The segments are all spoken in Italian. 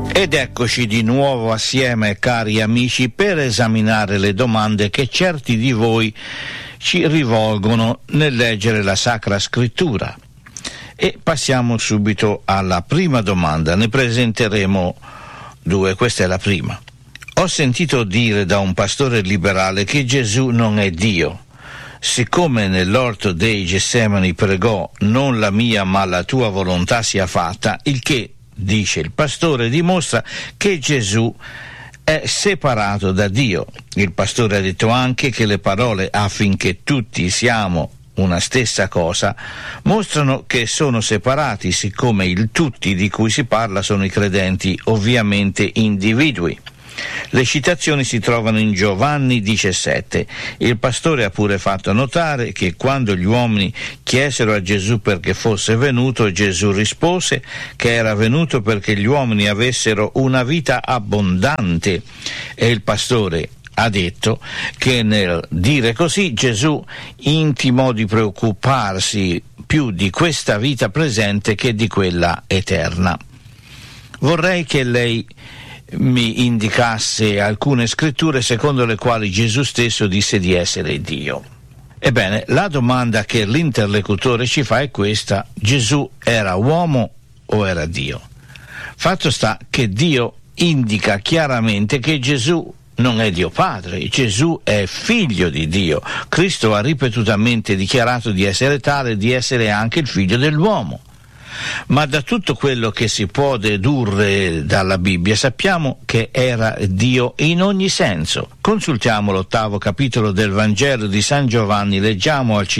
Ed eccoci di nuovo assieme, cari amici, per esaminare le domande che certi di voi ci rivolgono nel leggere la Sacra Scrittura. E passiamo subito alla prima domanda. Ne presenteremo due, questa è la prima. Ho sentito dire da un pastore liberale che Gesù non è Dio. Siccome nell'orto dei Getsemani pregò non la mia ma la tua volontà sia fatta, il che, dice il pastore, dimostra che Gesù è separato da Dio. Il pastore ha detto anche che le parole affinché tutti siamo una stessa cosa mostrano che sono separati, siccome il tutti di cui si parla sono i credenti, ovviamente individui. Le citazioni si trovano in Giovanni 17. Il pastore ha pure fatto notare che quando gli uomini chiesero a Gesù perché fosse venuto, Gesù rispose che era venuto perché gli uomini avessero una vita abbondante, e il pastore ha detto che nel dire così Gesù intimò di preoccuparsi più di questa vita presente che di quella eterna. Vorrei che lei mi indicasse alcune scritture secondo le quali Gesù stesso disse di essere Dio. Ebbene, la domanda che l'interlocutore ci fa è questa: Gesù era uomo o era Dio? Fatto sta che Dio indica chiaramente che Gesù non è Dio Padre, Gesù è figlio di Dio. Cristo ha ripetutamente dichiarato di essere tale e di essere anche il figlio dell'uomo. Ma da tutto quello che si può dedurre dalla Bibbia sappiamo che era Dio in ogni senso. Consultiamo l'8° capitolo del Vangelo di San Giovanni, leggiamo al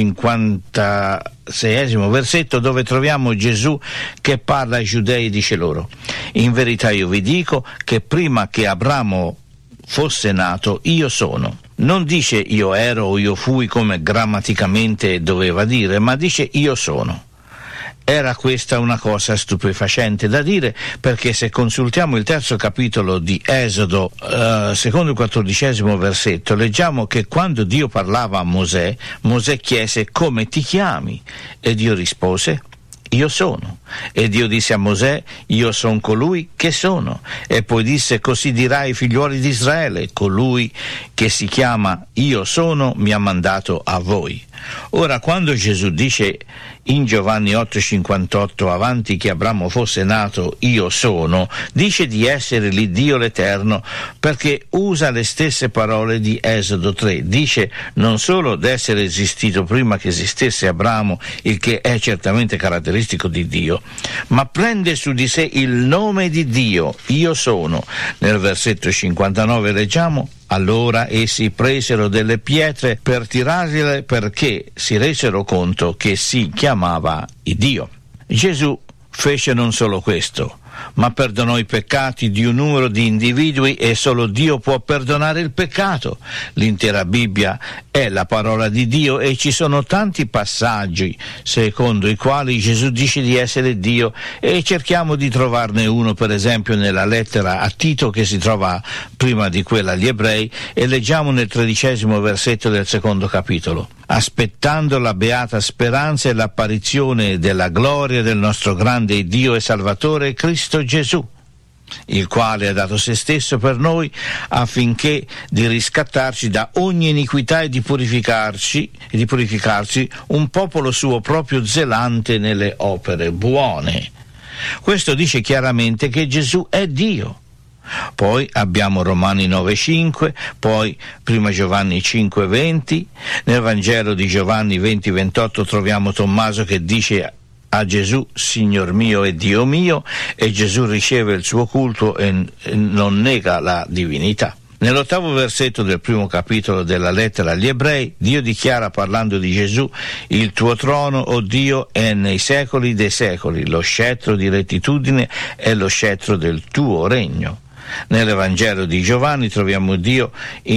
56° versetto, dove troviamo Gesù che parla ai giudei e dice loro: in verità io vi dico che prima che Abramo fosse nato io sono. Non dice io ero o io fui come grammaticamente doveva dire, ma dice io sono. Era questa una cosa stupefacente da dire, perché se consultiamo il 3° capitolo di Esodo, secondo il 14° versetto, leggiamo che quando Dio parlava a Mosè, Mosè chiese: come ti chiami? E Dio rispose: io sono. E Dio disse a Mosè: io son colui che sono. E poi disse: così dirai ai figliuoli di Israele: colui che si chiama io sono mi ha mandato a voi. Ora, quando Gesù dice in Giovanni 8,58 avanti che Abramo fosse nato io sono, dice di essere l'Iddio l'Eterno, perché usa le stesse parole di Esodo 3. Dice non solo d'essere esistito prima che esistesse Abramo, il che è certamente caratteristico di Dio, ma prende su di sé il nome di Dio, io sono. Nel versetto 59 leggiamo: allora essi presero delle pietre per tirarle, perché si resero conto che si chiamava Dio. Gesù fece non solo questo, ma perdonò i peccati di un numero di individui, e solo Dio può perdonare il peccato. L'intera Bibbia è la parola di Dio e ci sono tanti passaggi secondo i quali Gesù dice di essere Dio, e cerchiamo di trovarne uno, per esempio nella lettera a Tito, che si trova prima di quella agli Ebrei, e leggiamo nel 13° versetto del 2° capitolo: aspettando la beata speranza e l'apparizione della gloria del nostro grande Dio e Salvatore Cristo Gesù, il quale ha dato se stesso per noi affinché di riscattarci da ogni iniquità e di purificarci un popolo suo proprio zelante nelle opere buone. Questo dice chiaramente che Gesù è Dio. Poi abbiamo Romani 9,5, poi 1 Giovanni 5,20, nel Vangelo di Giovanni 20,28 troviamo Tommaso che dice a Gesù: Signor mio e Dio mio, e Gesù riceve il suo culto e non nega la divinità. Nell'8° versetto del 1° capitolo della lettera agli Ebrei, Dio dichiara, parlando di Gesù: il tuo trono, o Dio, è nei secoli dei secoli, lo scettro di rettitudine è lo scettro del tuo regno. Nell'Evangelo di Giovanni troviamo Dio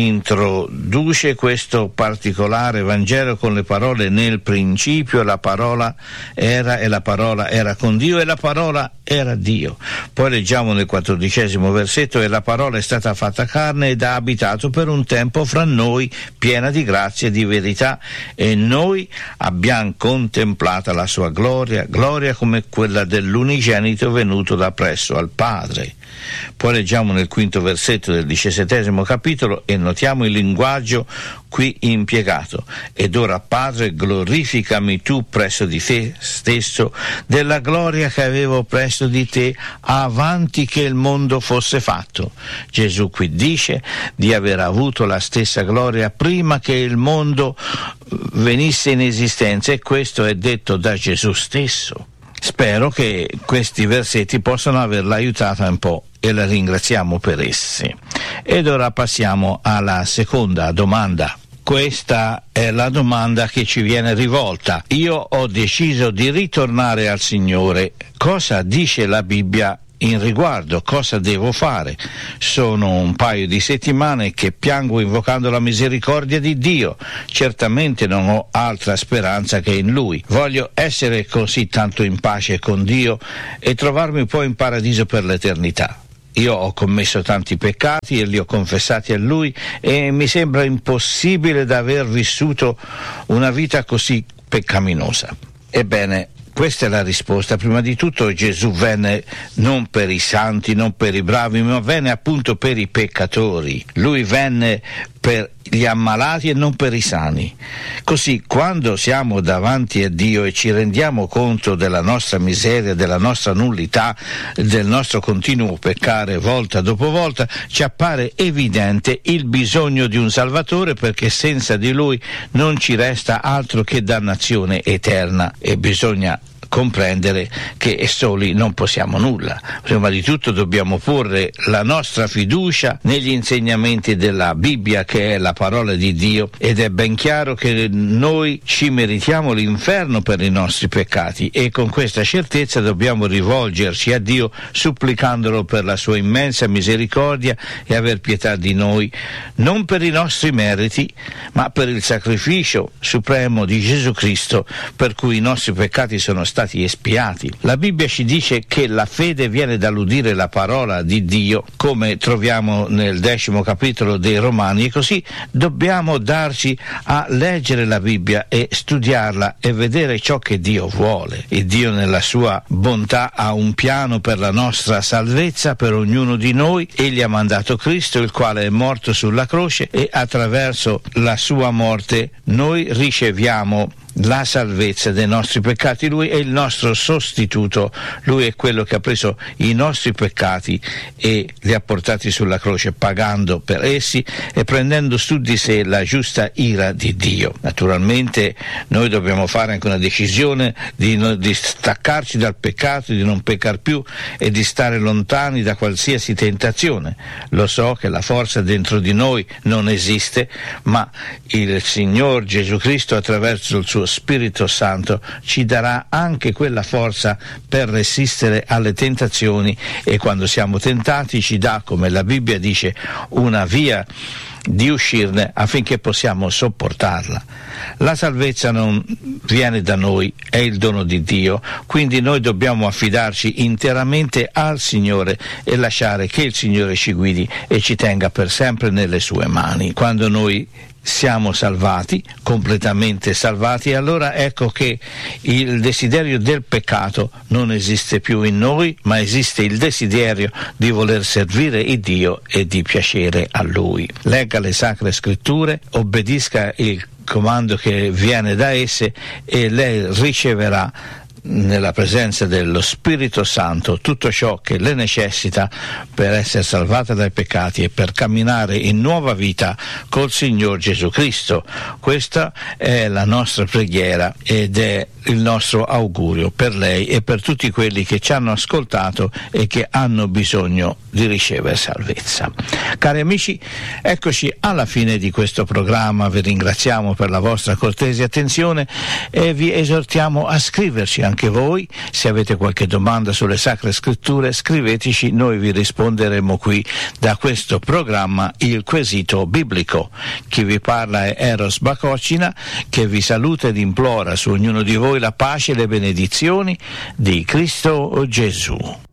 introduce questo particolare Vangelo con le parole: nel principio la parola era, e la parola era con Dio, e la parola era Dio. Poi leggiamo nel 14° versetto: e la parola è stata fatta carne ed ha abitato per un tempo fra noi, piena di grazia e di verità, e noi abbiamo contemplata la sua gloria, gloria come quella dell'unigenito venuto da presso al Padre. Poi leggiamo nel 5° versetto del 17° capitolo e notiamo il linguaggio qui impiegato: ed ora Padre, glorificami tu presso di te stesso della gloria che avevo presso di te avanti che il mondo fosse fatto. Gesù qui dice di aver avuto la stessa gloria prima che il mondo venisse in esistenza, e questo è detto da Gesù stesso. Spero che questi versetti possano averla aiutata un po' e la ringraziamo per essi. Ed ora passiamo alla seconda domanda. Questa è la domanda che ci viene rivolta. Io ho deciso di ritornare al Signore. Cosa dice la Bibbia in riguardo? Cosa devo fare? Sono un paio di settimane che piango invocando la misericordia di Dio. Certamente non ho altra speranza che in Lui. Voglio essere così tanto in pace con Dio e trovarmi poi in paradiso per l'eternità. Io ho commesso tanti peccati e li ho confessati a Lui, e mi sembra impossibile da aver vissuto una vita così peccaminosa. Ebbene, questa è la risposta. Prima di tutto Gesù venne non per i santi, non per i bravi, ma venne appunto per i peccatori. Lui venne per gli ammalati e non per i sani. Così, quando siamo davanti a Dio e ci rendiamo conto della nostra miseria, della nostra nullità, del nostro continuo peccare volta dopo volta, ci appare evidente il bisogno di un Salvatore, perché senza di Lui non ci resta altro che dannazione eterna, e bisogna comprendere che soli non possiamo nulla. Prima di tutto dobbiamo porre la nostra fiducia negli insegnamenti della Bibbia, che è la parola di Dio, ed è ben chiaro che noi ci meritiamo l'inferno per i nostri peccati, e con questa certezza dobbiamo rivolgerci a Dio supplicandolo per la sua immensa misericordia e aver pietà di noi, non per i nostri meriti, ma per il sacrificio supremo di Gesù Cristo, per cui i nostri peccati sono stati espiati. La Bibbia ci dice che la fede viene dall'udire la parola di Dio, come troviamo nel 10° capitolo dei Romani, e così dobbiamo darci a leggere la Bibbia e studiarla e vedere ciò che Dio vuole. E Dio nella sua bontà ha un piano per la nostra salvezza, per ognuno di noi. Egli ha mandato Cristo, il quale è morto sulla croce, e attraverso la sua morte noi riceviamo la salvezza dei nostri peccati. Lui è il nostro sostituto, Lui è quello che ha preso i nostri peccati e li ha portati sulla croce, pagando per essi e prendendo su di sé la giusta ira di Dio. Naturalmente noi dobbiamo fare anche una decisione di staccarci dal peccato, di non peccare più e di stare lontani da qualsiasi tentazione. Lo so che la forza dentro di noi non esiste, ma il Signor Gesù Cristo, attraverso il suo Spirito Santo, ci darà anche quella forza per resistere alle tentazioni, e quando siamo tentati ci dà, come la Bibbia dice, una via di uscirne affinché possiamo sopportarla. La salvezza non viene da noi, è il dono di Dio, quindi noi dobbiamo affidarci interamente al Signore e lasciare che il Signore ci guidi e ci tenga per sempre nelle sue mani. Quando noi siamo salvati, completamente salvati, allora ecco che il desiderio del peccato non esiste più in noi, ma esiste il desiderio di voler servire il Dio e di piacere a Lui. Legga le Sacre Scritture, obbedisca il comando che viene da esse, e lei riceverà nella presenza dello Spirito Santo tutto ciò che le necessita per essere salvata dai peccati e per camminare in nuova vita col Signor Gesù Cristo. Questa è la nostra preghiera ed è il nostro augurio per lei e per tutti quelli che ci hanno ascoltato e che hanno bisogno di ricevere salvezza. Cari amici, eccoci alla fine di questo programma. Vi ringraziamo per la vostra cortese attenzione e vi esortiamo a scriverci anche voi. Se avete qualche domanda sulle Sacre Scritture, scriveteci, noi vi risponderemo qui da questo programma Il Quesito Biblico. Chi vi parla è Eros Bacocina, che vi saluta ed implora su ognuno di voi la pace e le benedizioni di Cristo Gesù.